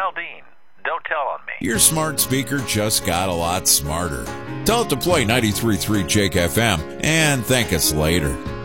Dean. Don't tell on me. Your smart speaker just got a lot smarter. Tell it to play 93.3 Jake FM and thank us later.